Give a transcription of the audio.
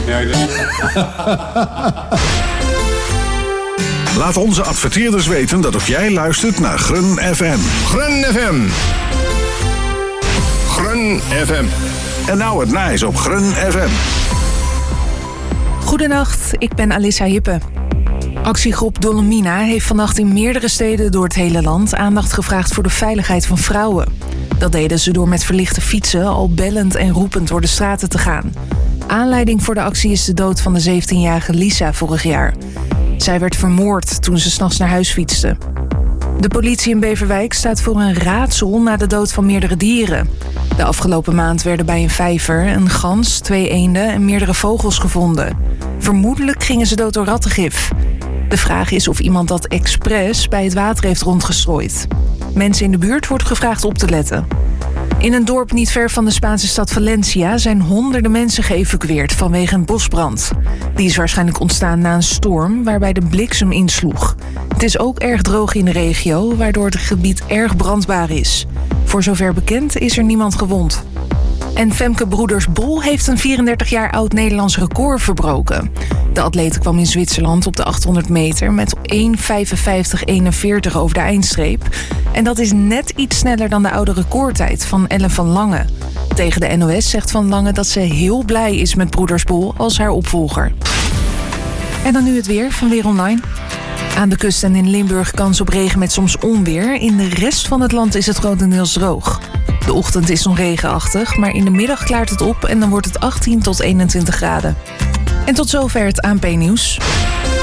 Laat onze adverteerders weten dat ook jij luistert naar Grun FM. Grun FM. Grun FM. En nou het nice op Grun FM. Goedenacht, ik ben Alissa Hippe. Actiegroep Dolomina heeft vannacht in meerdere steden door het hele land aandacht gevraagd voor de veiligheid van vrouwen. Dat deden ze door met verlichte fietsen al bellend en roepend door de straten te gaan. Aanleiding voor de actie is de dood van de 17-jarige Lisa vorig jaar. Zij werd vermoord toen ze 's nachts naar huis fietste. De politie in Beverwijk staat voor een raadsel na de dood van meerdere dieren. De afgelopen maand werden bij een vijver een gans, 2 eenden en meerdere vogels gevonden. Vermoedelijk gingen ze dood door rattengif. De vraag is of iemand dat expres bij het water heeft rondgestrooid. Mensen in de buurt wordt gevraagd op te letten. In een dorp niet ver van de Spaanse stad Valencia zijn honderden mensen geëvacueerd vanwege een bosbrand. Die is waarschijnlijk ontstaan na een storm waarbij de bliksem insloeg. Het is ook erg droog in de regio, waardoor het gebied erg brandbaar is. Voor zover bekend is er niemand gewond. En Femke Broeders-Bol heeft een 34 jaar oud Nederlands record verbroken. De atlete kwam in Zwitserland op de 800 meter met 1:55:41 over de eindstreep. En dat is net iets sneller dan de oude recordtijd van Ellen van Lange. Tegen de NOS zegt Van Lange dat ze heel blij is met Broeders-Bol als haar opvolger. En dan nu het weer van Weer Online. Aan de kust en in Limburg kans op regen met soms onweer. In de rest van het land is het grotendeels droog. De ochtend is nog regenachtig, maar in de middag klaart het op en dan wordt het 18 tot 21 graden. En tot zover het ANP-nieuws.